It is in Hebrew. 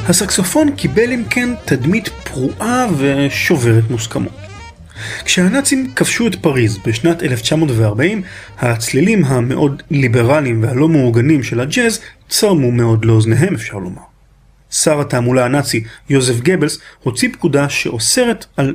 הסקסופון קיבל אם כן תדמית פרועה ושוברת מוסכמות. כשהנאצים כבשו את פריז בשנת 1940, הצלילים המאוד ליברליים והלא מאורגנים של הג'אז צרמו מאוד לאוזניהם, אפשר לומר. שר התעמולה הנאצי יוזף גבלס הוציא פקודה שאוסרת על